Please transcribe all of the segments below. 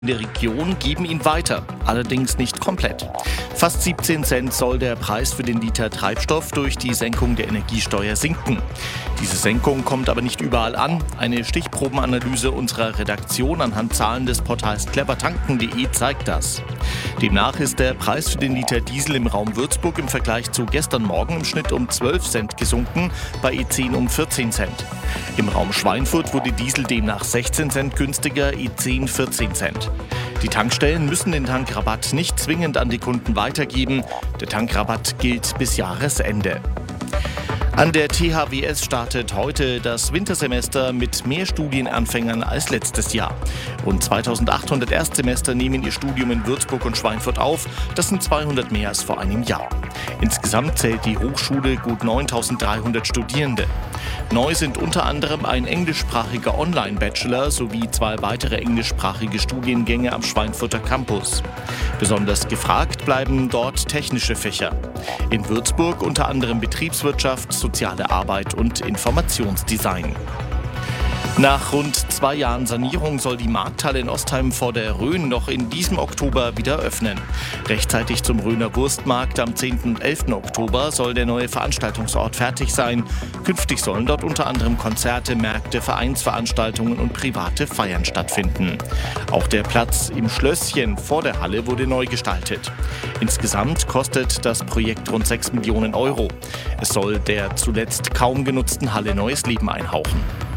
in der Region geben ihn weiter, allerdings nicht komplett. Fast 17 Cent soll der Preis für den Liter Treibstoff durch die Senkung der Energiesteuer sinken. Diese Senkung kommt aber nicht überall an. Eine Stichprobenanalyse unserer Redaktion anhand Zahlen des Portals clevertanken.de zeigt das. Demnach ist der Preis für den Liter Diesel im Raum Würzburg im Vergleich zu gestern Morgen im Schnitt um 12 Cent gesunken, bei E10 um 14 Cent. Im Raum Schweinfurt wurde Diesel demnach 16 Cent günstiger, E10 14 Cent. Die Tankstellen müssen den Tankrabatt nicht zwingend an die Kunden weitergeben. Der Tankrabatt gilt bis Jahresende. An der THWS startet heute das Wintersemester mit mehr Studienanfängern als letztes Jahr. Rund 2800 Erstsemester nehmen ihr Studium in Würzburg und Schweinfurt auf. Das sind 200 mehr als vor einem Jahr. Insgesamt zählt die Hochschule gut 9300 Studierende. Neu sind unter anderem ein englischsprachiger Online-Bachelor sowie 2 weitere englischsprachige Studiengänge am Schweinfurter Campus. Besonders gefragt bleiben dort technische Fächer. In Würzburg unter anderem Betriebswirtschaft, soziale Arbeit und Informationsdesign. Nach rund 2 Jahren Sanierung soll die Markthalle in Ostheim vor der Rhön noch in diesem Oktober wieder öffnen. Rechtzeitig zum Rhöner Wurstmarkt am 10. und 11. Oktober soll der neue Veranstaltungsort fertig sein. Künftig sollen dort unter anderem Konzerte, Märkte, Vereinsveranstaltungen und private Feiern stattfinden. Auch der Platz im Schlösschen vor der Halle wurde neu gestaltet. Insgesamt kostet das Projekt rund 6 Millionen Euro. Es soll der zuletzt kaum genutzten Halle neues Leben einhauchen.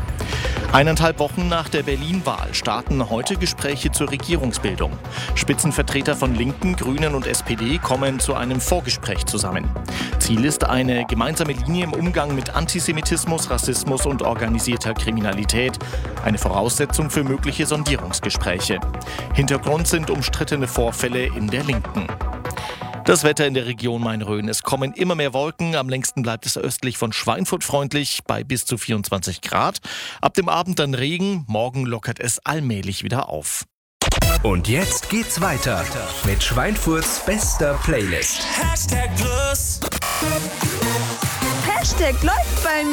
1,5 Wochen nach der Berlin-Wahl starten heute Gespräche zur Regierungsbildung. Spitzenvertreter von Linken, Grünen und SPD kommen zu einem Vorgespräch zusammen. Ziel ist eine gemeinsame Linie im Umgang mit Antisemitismus, Rassismus und organisierter Kriminalität. Eine Voraussetzung für mögliche Sondierungsgespräche. Hintergrund sind umstrittene Vorfälle in der Linken. Das Wetter in der Region Main-Rhön. Es kommen immer mehr Wolken. Am längsten bleibt es östlich von Schweinfurt freundlich bei bis zu 24 Grad. Ab dem Abend dann Regen. Morgen lockert es allmählich wieder auf. Und jetzt geht's weiter mit Schweinfurts bester Playlist. Hashtag Plus. Hashtag läuft bei mir.